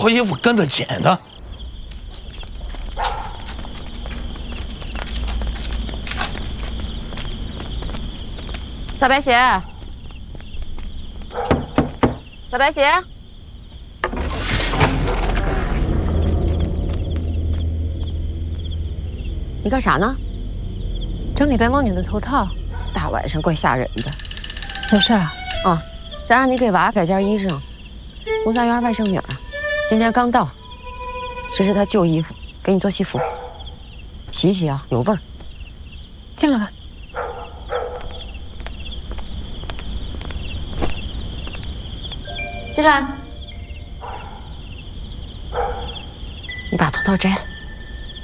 脱衣服跟着捡的。 小白鞋，小白鞋，你干啥呢？ 整理白毛女的头套。 大晚上怪吓人的。 有事啊？ 啊，咱让你给娃改件衣裳。吴三元外甥女儿，今天刚到，这是她旧衣服，给你做西服。洗洗啊，有味儿。 进来吧。 进来。你把头套摘了。